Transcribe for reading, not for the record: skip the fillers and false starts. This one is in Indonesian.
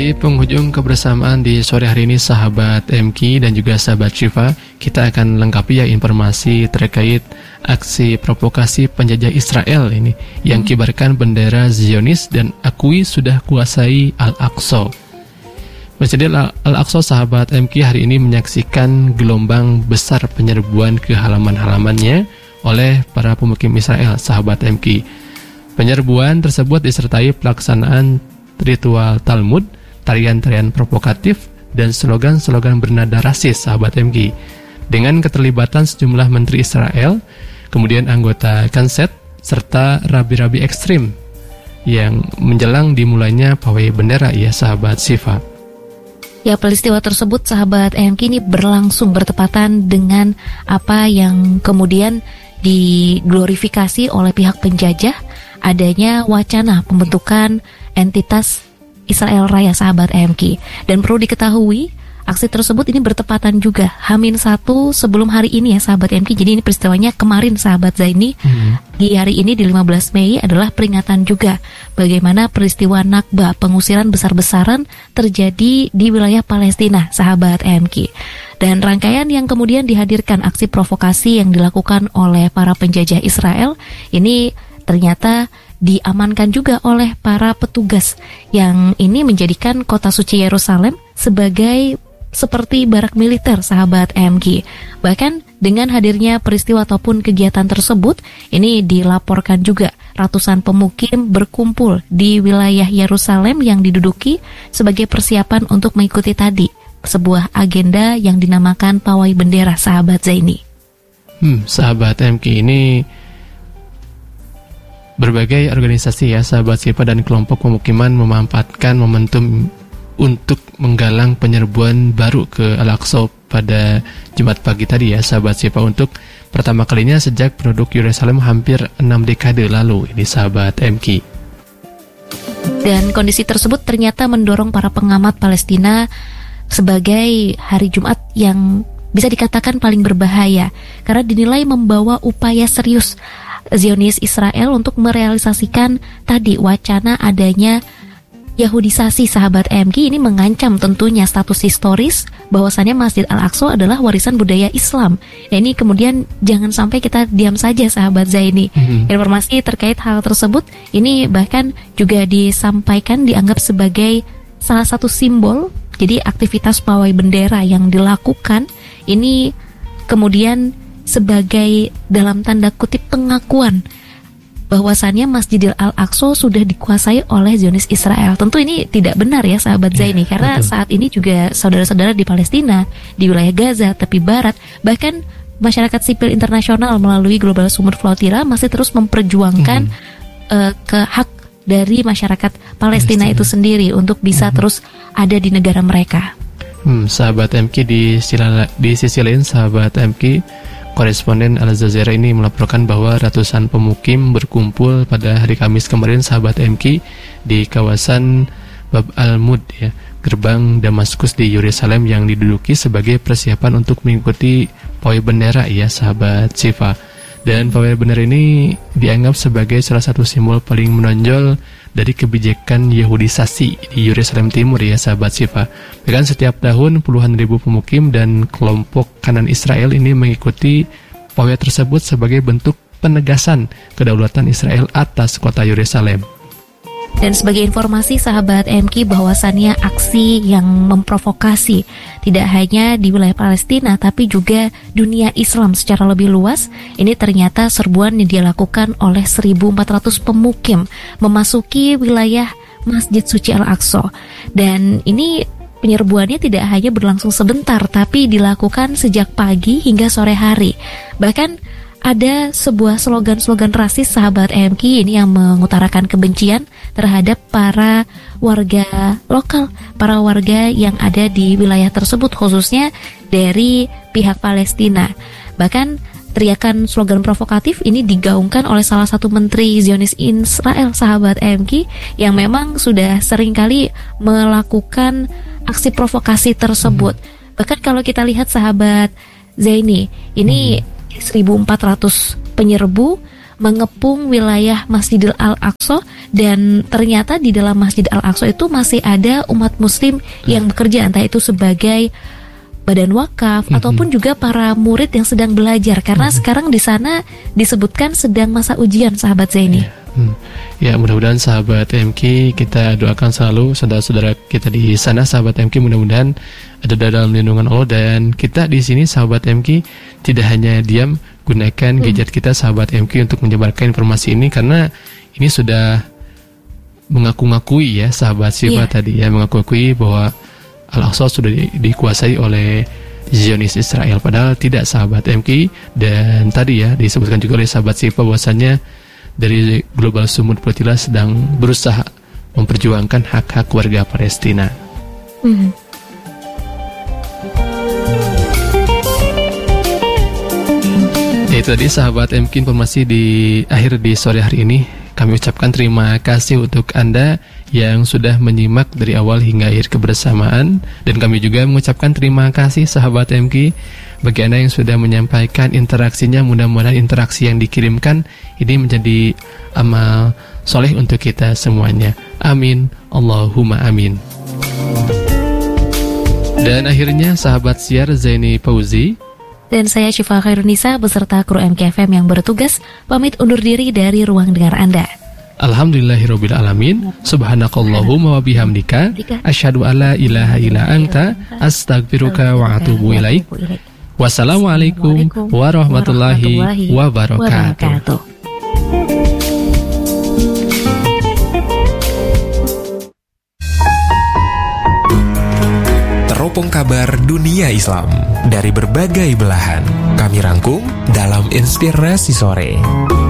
Di penghujung kebersamaan di sore hari ini sahabat MK dan juga sahabat Syifa, kita akan lengkapi ya informasi terkait aksi provokasi penjajah Israel ini yang kibarkan bendera Zionis dan akui sudah kuasai Al-Aqsa. Masjid Al-Aqsa sahabat MK hari ini menyaksikan gelombang besar penyerbuan ke halaman-halamannya oleh para pemukim Israel sahabat MK. Penyerbuan tersebut disertai pelaksanaan ritual Talmud, tarian-tarian provokatif, dan slogan-slogan bernada rasis sahabat MK. Dengan keterlibatan sejumlah menteri Israel, kemudian anggota Knesset, serta rabi-rabi ekstrim yang menjelang dimulainya pawai bendera ya sahabat Syifa. Ya, peristiwa tersebut sahabat MK ini berlangsung bertepatan dengan apa yang kemudian diglorifikasi oleh pihak penjajah, adanya wacana pembentukan entitas Israel Raya sahabat MK. Dan perlu diketahui, aksi tersebut ini bertepatan juga H-1 sebelum hari ini ya sahabat MK. Jadi ini peristiwanya kemarin sahabat Zaini. Di hari ini di 15 Mei adalah peringatan juga bagaimana peristiwa Nakba, pengusiran besar-besaran terjadi di wilayah Palestina sahabat MK. Dan rangkaian yang kemudian dihadirkan aksi provokasi yang dilakukan oleh para penjajah Israel ini ternyata diamankan juga oleh para petugas yang ini menjadikan kota suci Yerusalem sebagai seperti barak militer sahabat MK. Bahkan dengan hadirnya peristiwa ataupun kegiatan tersebut, ini dilaporkan juga ratusan pemukim berkumpul di wilayah Yerusalem yang diduduki sebagai persiapan untuk mengikuti tadi sebuah agenda yang dinamakan pawai bendera sahabat Zaini. Sahabat MK ini berbagai organisasi ya sahabat Syifa dan kelompok pemukiman memanfaatkan momentum untuk menggalang penyerbuan baru ke Al-Aqsa pada Jumat pagi tadi ya sahabat Syifa, untuk pertama kalinya sejak penduduk Yerusalem hampir 6 dekade lalu ini sahabat MK. Dan kondisi tersebut ternyata mendorong para pengamat Palestina sebagai hari Jumat yang bisa dikatakan paling berbahaya karena dinilai membawa upaya serius Zionis Israel untuk merealisasikan tadi wacana adanya Yahudisasi sahabat MK. Ini mengancam tentunya status historis bahwasannya Masjid Al-Aqsa adalah warisan budaya Islam. Nah, ini kemudian jangan sampai kita diam saja sahabat Zaini. Informasi terkait hal tersebut ini bahkan juga disampaikan dianggap sebagai salah satu simbol. Jadi aktivitas pawai bendera yang dilakukan ini kemudian sebagai dalam tanda kutip pengakuan bahwasannya Masjidil Al-Aqsa sudah dikuasai oleh Zionis Israel. Tentu ini tidak benar ya sahabat Zaini, karena saat ini juga saudara-saudara di Palestina, di wilayah Gaza, tepi barat, bahkan masyarakat sipil internasional melalui Global Sumur Flotilla masih terus memperjuangkan ke hak dari masyarakat Palestina itu sendiri untuk bisa terus ada di negara mereka. Sahabat MK, di sisi lain sahabat MK, koresponden Al Jazeera ini melaporkan bahwa ratusan pemukim berkumpul pada hari Kamis kemarin sahabat MK di kawasan Bab al-Mud ya, gerbang Damaskus di Yerusalem yang diduduki sebagai persiapan untuk mengikuti pawai bendera ya sahabat Syifa. Dan pawai bendera ini dianggap sebagai salah satu simbol paling menonjol dari kebijakan Yahudisasi di Yerusalem Timur ya sahabat Syifa. Bahkan setiap tahun puluhan ribu pemukim dan kelompok kanan Israel ini mengikuti pawai tersebut sebagai bentuk penegasan kedaulatan Israel atas kota Yerusalem. Dan sebagai informasi sahabat MK bahwasannya aksi yang memprovokasi tidak hanya di wilayah Palestina tapi juga dunia Islam secara lebih luas, ini ternyata serbuan yang dilakukan oleh 1.400 pemukim memasuki wilayah Masjid Suci Al-Aqsa. Dan ini penyerbuannya tidak hanya berlangsung sebentar tapi dilakukan sejak pagi hingga sore hari. Bahkan ada sebuah slogan-slogan rasis sahabat MK ini yang mengutarakan kebencian terhadap para warga lokal, para warga yang ada di wilayah tersebut, khususnya dari pihak Palestina. Bahkan teriakan slogan provokatif ini digaungkan oleh salah satu menteri Zionis Israel sahabat MK yang memang sudah seringkali melakukan aksi provokasi tersebut. Bahkan kalau kita lihat sahabat Zaini, ini 1.400 penyerbu mengepung wilayah Masjidil Al-Aqsa, dan ternyata di dalam Masjid Al-Aqsa itu masih ada umat muslim yang bekerja, entah itu sebagai badan wakaf ataupun juga para murid yang sedang belajar, karena sekarang di sana disebutkan sedang masa ujian, sahabat Zaini. Ya, mudah-mudahan sahabat MK, kita doakan selalu saudara-saudara kita di sana, sahabat MK, mudah-mudahan ada dalam lindungan Allah. Dan kita di sini, sahabat MK, tidak hanya diam, gunakan gadget kita, sahabat MK, untuk menyebarkan informasi ini, karena ini sudah mengaku-ngakui ya, sahabat Syifa tadi ya, mengaku-ngakui bahwa Al-Aqsa sudah dikuasai oleh Zionis Israel, padahal tidak, sahabat MK. Dan tadi ya disebutkan juga oleh sahabat Syifa bahwasanya dari Global Sumud Peltila sedang berusaha memperjuangkan hak-hak warga Palestina. Itu tadi, sahabat MK, informasi di akhir di sore hari ini. Kami ucapkan terima kasih untuk Anda yang sudah menyimak dari awal hingga akhir kebersamaan. Dan kami juga mengucapkan terima kasih, sahabat MK, bagi Anda yang sudah menyampaikan interaksinya. Mudah-mudahan interaksi yang dikirimkan ini menjadi amal soleh untuk kita semuanya. Amin, Allahumma amin. Dan akhirnya, sahabat siar Zaini Fauzi dan saya Syifa Khairunisa beserta kru MKFM yang bertugas pamit undur diri dari ruang dengar Anda. Alhamdulillahirabbil alamin. Subhanakallahumma wa bihamdika asyhadu alla ilaha illa anta astaghfiruka wa atubu ilaik. Wassalamualaikum warahmatullahi wabarakatuh. Teropong kabar dunia Islam dari berbagai belahan kami rangkum dalam Inspirasi Sore.